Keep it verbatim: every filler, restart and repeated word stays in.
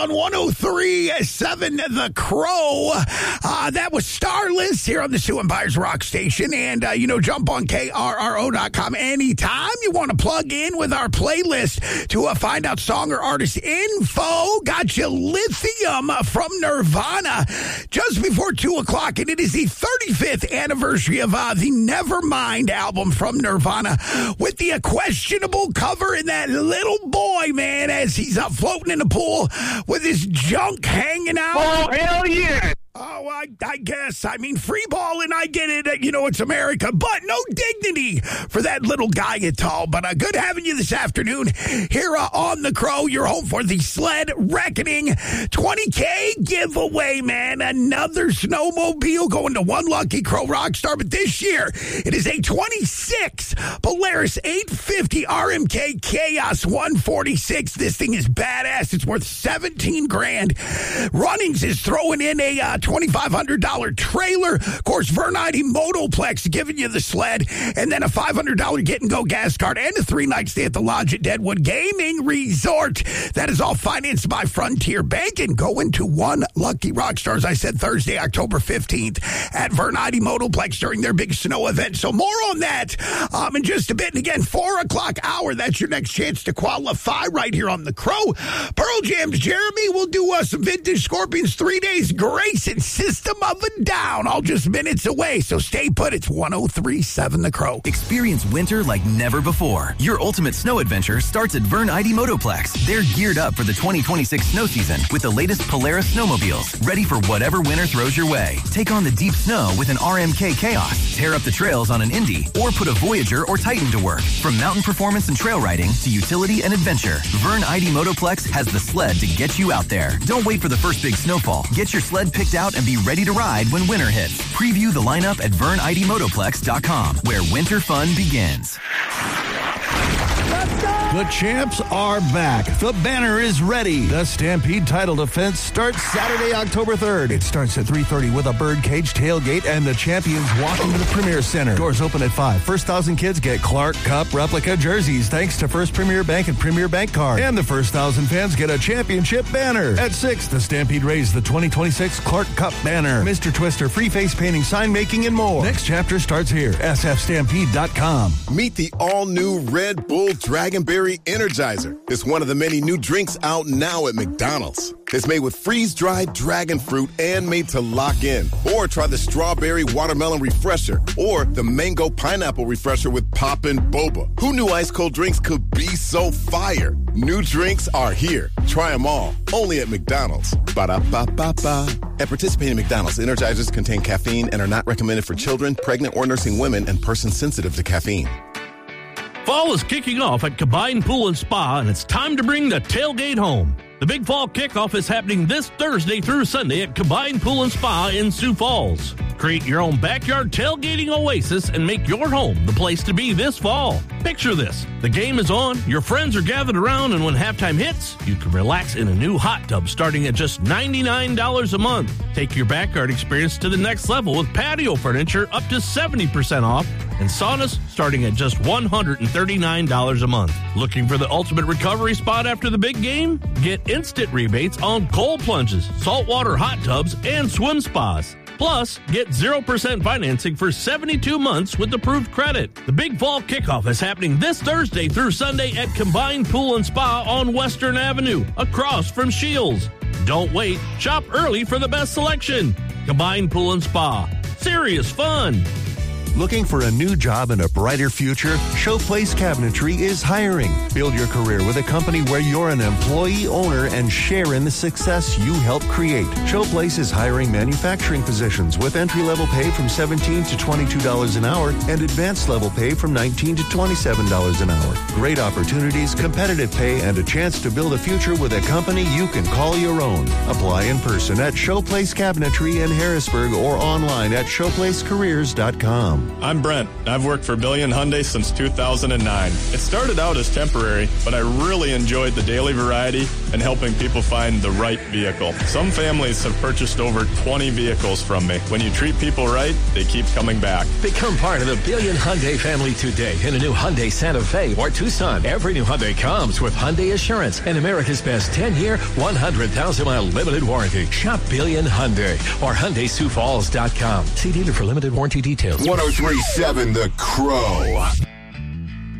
on one oh three point seven The Crow. Uh, that was Starless here on the Sioux Empires Rock Station. And, uh, you know, jump on K R R O dot com anytime you want to plug in with our playlist to uh, find out song or artist info. Got you Lithium from Nirvana just before two o'clock. And it is the thirty-fifth anniversary of uh, the Nevermind album from Nirvana with the uh, questionable cover and that little boy, man, as he's uh, floating in the pool with his junk hanging out. Oh, hell yeah. Oh, I, I guess. I mean, free balling, I get it. You know, it's America, but no dignity for that little guy at all. But uh, good having you this afternoon here uh, on The Crow. You're home for the Sled Reckoning twenty K giveaway, man. Another snowmobile going to one lucky Crow rock star. But this year, it is a twenty-six Polaris eight fifty R M K Chaos one forty-six. This thing is badass. It's worth seventeen grand. Runnings is throwing in a uh, twenty-five hundred dollars trailer. Of course, Vernite Motoplex giving you the sled, and then a five hundred dollars get-and-go gas card and a three-night stay at the Lodge at Deadwood Gaming Resort. That is all financed by Frontier Bank and going to one lucky rock star, as I said, Thursday, October fifteenth at Vernite Motoplex during their big snow event. So more on that um, in just a bit. And again, four o'clock hour, that's your next chance to qualify right here on The Crow. Pearl Jam's Jeremy will do uh, some vintage Scorpions three days grace and System of a Down, all just minutes away. So stay put. It's one oh three point seven The Crow. Experience winter like never before. Your ultimate snow adventure starts at Vernite Motoplex. They're geared up for the twenty twenty-six snow season with the latest Polaris snowmobiles, ready for whatever winter throws your way. Take on the deep snow with an R M K Chaos, tear up the trails on an Indy, or put a Voyager or Titan to work. From mountain performance and trail riding to utility and adventure, Vernite Motoplex has the sled to get you out there. Don't wait for the first big snowfall. Get your sled picked out and be ready to ride when winter hits. Preview the lineup at vernite motoplex dot com, where winter fun begins. The champs are back. The banner is ready. The Stampede title defense starts Saturday, October third. It starts at three thirty with a birdcage tailgate and the champions walk into the Premier Center. Doors open at five. First thousand kids get Clark Cup replica jerseys thanks to First Premier Bank and Premier Bank Card. And the first thousand fans get a championship banner. At six, the Stampede raised the twenty twenty-six Clark Cup banner. Mister Twister, free face painting, sign making, and more. Next chapter starts here. S F stampede dot com. Meet the all-new Red Bull Dragonberry Energizer. It's one of the many new drinks out now at McDonald's. It's made with freeze-dried dragon fruit and made to lock in. Or try the strawberry watermelon refresher or the mango pineapple refresher with Poppin' Boba. Who knew ice-cold drinks could be so fire? New drinks are here. Try them all. Only at McDonald's. Ba-da-ba-ba-ba. At participating McDonald's, Energizers contain caffeine and are not recommended for children, pregnant or nursing women, and persons sensitive to caffeine. Fall is kicking off at Combined Pool and Spa, and it's time to bring the tailgate home. The Big Fall Kickoff is happening this Thursday through Sunday at Combined Pool and Spa in Sioux Falls. Create your own backyard tailgating oasis and make your home the place to be this fall. Picture this. The game is on, your friends are gathered around, and when halftime hits, you can relax in a new hot tub starting at just ninety-nine dollars a month. Take your backyard experience to the next level with patio furniture up to seventy percent off and saunas starting at just one hundred thirty-nine dollars a month. Looking for the ultimate recovery spot after the big game? Get instant rebates on cold plunges, saltwater hot tubs, and swim spas. Plus, get zero percent financing for seventy-two months with approved credit. The Big Fall Kickoff is happening this Thursday through Sunday at Combined Pool and Spa on Western Avenue, across from Shields. Don't wait. Shop early for the best selection. Combined Pool and Spa. Serious fun. Looking for a new job and a brighter future? Showplace Cabinetry is hiring. Build your career with a company where you're an employee owner and share in the success you help create. Showplace is hiring manufacturing positions with entry-level pay from seventeen dollars to twenty-two dollars an hour and advanced level pay from nineteen dollars to twenty-seven dollars an hour. Great opportunities, competitive pay, and a chance to build a future with a company you can call your own. Apply in person at Showplace Cabinetry in Harrisburg or online at showplace careers dot com. I'm Brent. I've worked for Billion Hyundai since two thousand nine. It started out as temporary, but I really enjoyed the daily variety and helping people find the right vehicle. Some families have purchased over twenty vehicles from me. When you treat people right, they keep coming back. Become part of the Billion Hyundai family today in a new Hyundai Santa Fe or Tucson. Every new Hyundai comes with Hyundai Assurance and America's best ten-year, one hundred thousand mile limited warranty. Shop Billion Hyundai or Hyundai Sioux Falls dot com. See dealer for limited warranty details. one oh three point seven The Crow.